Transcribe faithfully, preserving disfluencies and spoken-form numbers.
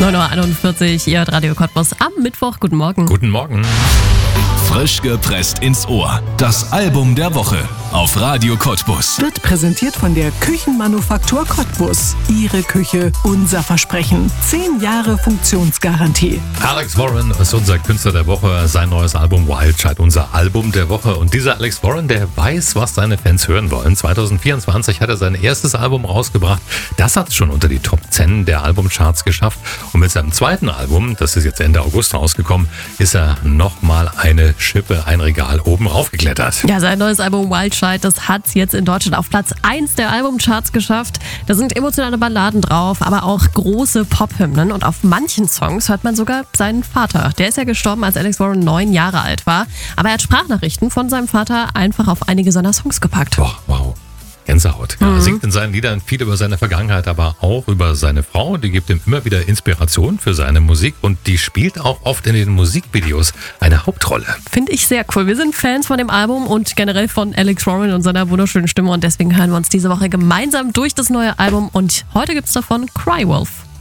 neun Uhr einundvierzig, ihr hört Radio Cottbus am Mittwoch. Guten Morgen. Guten Morgen. Frisch gepresst ins Ohr. Das Album der Woche auf Radio Cottbus. Wird präsentiert von der Küchenmanufaktur Cottbus. Ihre Küche, unser Versprechen. Zehn Jahre Funktionsgarantie. Alex Warren ist unser Künstler der Woche. Sein neues Album Wild Child, unser Album der Woche. Und dieser Alex Warren, der weiß, was seine Fans hören wollen. zwanzig vierundzwanzig hat er sein erstes Album rausgebracht. Das hat es schon unter die Top zehn der Albumcharts geschafft. Und mit seinem zweiten Album, das ist jetzt Ende August rausgekommen, ist er nochmal eine Schippe, ein Regal oben raufgeklettert. Ja, sein neues Album Wild Child, das hat es jetzt in Deutschland auf Platz eins der Albumcharts geschafft. Da sind emotionale Balladen drauf, aber auch große Pop-Hymnen. Und auf manchen Songs hört man sogar seinen Vater. Der ist ja gestorben, als Alex Warren neun Jahre alt war. Aber er hat Sprachnachrichten von seinem Vater einfach auf einige seiner Songs gepackt. Boah, wow. Gänsehaut. Ja, Mhm. Er singt in seinen Liedern viel über seine Vergangenheit, aber auch über seine Frau. Die gibt ihm immer wieder Inspiration für seine Musik und die spielt auch oft in den Musikvideos eine Hauptrolle. Finde ich sehr cool. Wir sind Fans von dem Album und generell von Alex Warren und seiner wunderschönen Stimme. Und deswegen hören wir uns diese Woche gemeinsam durch das neue Album. Und heute gibt es davon Cry Wolf.